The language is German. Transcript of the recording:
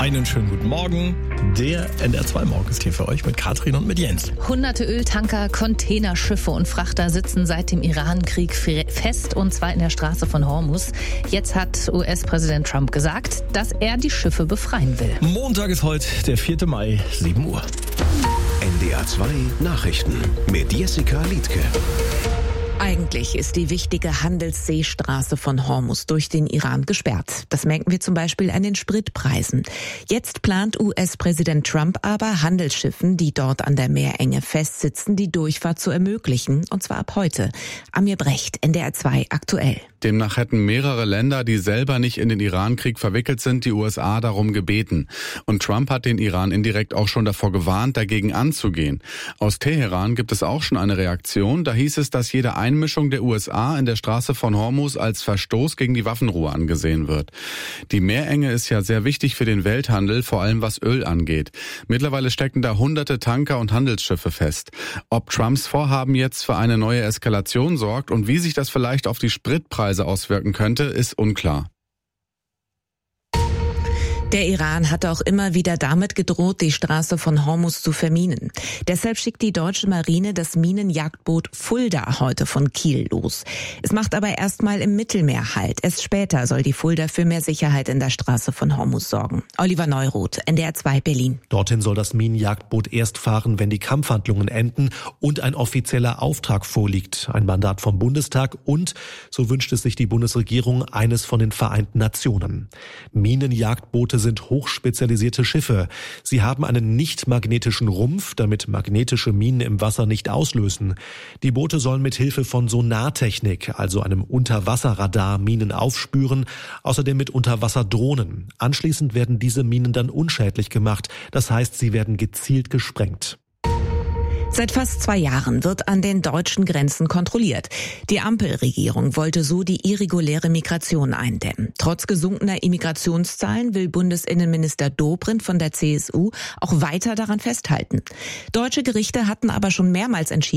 Einen schönen guten Morgen. Der NDR2 Morgen ist hier für euch mit Katrin und mit Jens. Hunderte Öltanker, Containerschiffe und Frachter sitzen seit dem Iran-Krieg fest, und zwar in der Straße von Hormuz. Jetzt hat US-Präsident Trump gesagt, dass er die Schiffe befreien will. Montag ist heute der 4. Mai, 7 Uhr. NDR2 Nachrichten mit Jessica Liedtke. Eigentlich ist die wichtige Handelsseestraße von Hormuz durch den Iran gesperrt. Das merken wir zum Beispiel an den Spritpreisen. Jetzt plant US-Präsident Trump aber, Handelsschiffen, die dort an der Meerenge festsitzen, die Durchfahrt zu ermöglichen. Und zwar ab heute. Amir Brecht, NDR2 aktuell. Demnach hätten mehrere Länder, die selber nicht in den Iran-Krieg verwickelt sind, die USA darum gebeten. Und Trump hat den Iran indirekt auch schon davor gewarnt, dagegen anzugehen. Aus Teheran gibt es auch schon eine Reaktion. Da hieß es, dass jede Einmischung der USA in der Straße von Hormuz als Verstoß gegen die Waffenruhe angesehen wird. Die Meerenge ist ja sehr wichtig für den Welthandel, vor allem was Öl angeht. Mittlerweile stecken da hunderte Tanker und Handelsschiffe fest. Ob Trumps Vorhaben jetzt für eine neue Eskalation sorgt und wie sich das vielleicht auf die Spritpreise auswirken könnte, ist unklar. Der Iran hat auch immer wieder damit gedroht, die Straße von Hormuz zu verminen. Deshalb schickt die deutsche Marine das Minenjagdboot Fulda heute von Kiel los. Es macht aber erstmal im Mittelmeer Halt. Erst später soll die Fulda für mehr Sicherheit in der Straße von Hormuz sorgen. Oliver Neuroth, NDR2 Berlin. Dorthin soll das Minenjagdboot erst fahren, wenn die Kampfhandlungen enden und ein offizieller Auftrag vorliegt. Ein Mandat vom Bundestag und, so wünscht es sich die Bundesregierung, eines von den Vereinten Nationen. Minenjagdboote sind hochspezialisierte Schiffe. Sie haben einen nicht magnetischen Rumpf, damit magnetische Minen im Wasser nicht auslösen. Die Boote sollen mit Hilfe von Sonartechnik, also einem Unterwasserradar, Minen aufspüren, außerdem mit Unterwasserdrohnen. Anschließend werden diese Minen dann unschädlich gemacht, das heißt, sie werden gezielt gesprengt. Seit fast 2 Jahren wird an den deutschen Grenzen kontrolliert. Die Ampelregierung wollte so die irreguläre Migration eindämmen. Trotz gesunkener Immigrationszahlen will Bundesinnenminister Dobrindt von der CSU auch weiter daran festhalten. Deutsche Gerichte hatten aber schon mehrmals entschieden,